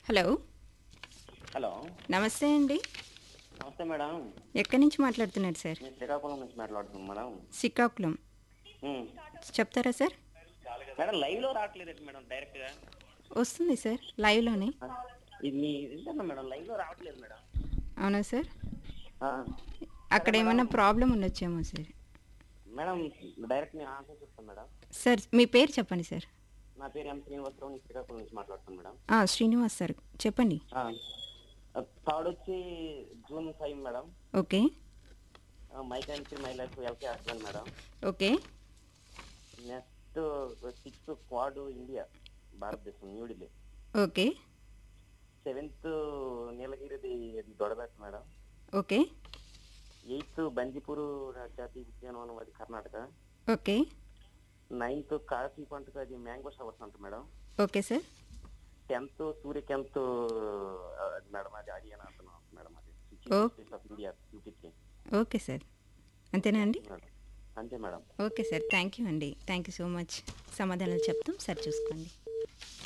Hello. Hello. నమస్తే అండి. నమస్తే మేడం. ఎక్కడి నుంచి మాట్లాడుతున్నారు సార్? నేను శ్రీకాకుళం నుంచి మాట్లాడుతున్నాను మేడం. శ్రీకాకుళం. ఉమ్. చెప్తారా సార్? మేడం లైవ్లో రావట్లేదు మేడం డైరెక్ట్గా. వస్తుంది సార్ లైవ్లోనే. ఇది మీ ఇంటర్నా మేడం లైవ్లో రావట్లేదు మేడం. అవునా సార్? ఆ, సరే అక్కడ మేడం. ఏమైనా ప్రాబ్లం ఉండొచ్చేమో సార్. మేడం డైరెక్ట్ నేను ఆన్సర్ చెప్తాను మేడం. సార్ మీ పేరు చెప్పండి సార్. నా పేరు ఎం శ్రీనివాసరావు, నేను శ్రీకాకుళం నుంచి మాట్లాడుతాను మేడం. శ్రీనివాస్ సార్ చెప్పండి. థర్డ్ వచ్చి June 5 madam. Okay. My country my life LK husband madam. Okay. Next 6 quad India భారతదేశం New Delhi. Okay. 7th నీలగిరిది Doddabetta madam. Okay. 8th బందిపూరు జాతీయ ఉద్యానవనం అది కర్ణాటక. ఓకే. 9th కాఫీ పంటకు అది మ్యాంగో షవర్స్ అంట madam. Okay sir. 10th Surya Kant అది మేడం, అది హర్యానా అంటున్నాం మేడం. అది ఇండియా 53. Okay sir. అంతేనా అండి? మేడం అంతే madam. Okay sir. Thank you అండి. Thank you so much. సమాధానాలు చెప్తాం సార్, చూసుకోండి.